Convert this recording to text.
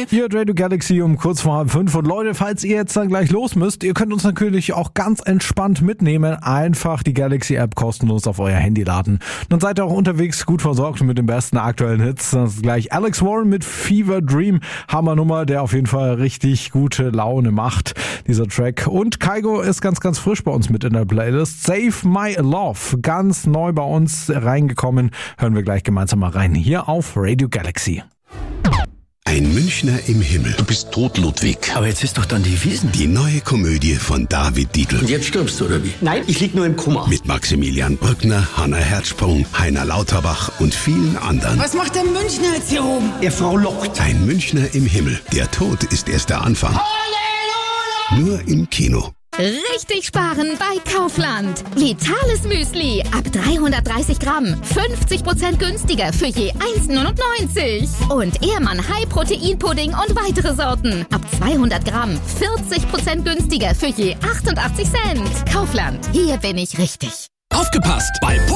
okay. Hier at Radio Galaxy um kurz vor 4:30. Und Leute, falls ihr jetzt dann gleich los müsst, ihr könnt uns natürlich auch ganz entspannt mitnehmen. Einfach die Galaxy-App kostenlos auf euer Handy laden. Dann seid ihr auch unterwegs gut versorgt mit den besten aktuellen Hits. Das ist gleich Alex Warren mit Fever Dream. Hammernummer, der auf jeden Fall richtig gute Laune macht, dieser Track. Und Kygo ist ganz, ganz frisch bei uns mit in der Playlist. Save My Love, ganz neu bei uns reingekommen. Hören wir gleich gemeinsam mal rein. Hier auf Radio Galaxy. Ein Münchner im Himmel. Du bist tot, Ludwig. Aber jetzt ist doch dann die Wiesn. Die neue Komödie von David Dietl. Und jetzt stirbst du, oder wie? Nein, ich lieg nur im Koma. Mit Maximilian Brückner, Hannah Herzsprung, Heiner Lauterbach und vielen anderen. Was macht der Münchner jetzt hier oben? Der Frau lockt. Ein Münchner im Himmel. Der Tod ist erst der Anfang. Halleluja! Nur im Kino. Richtig sparen bei Kaufland. Vitales Müsli ab 330 Gramm. 50% günstiger für je 1,99. Und Ehrmann High Protein Pudding und weitere Sorten. Ab 200 Gramm. 40% günstiger für je 88 Cent. Kaufland. Hier bin ich richtig. Aufgepasst! Bei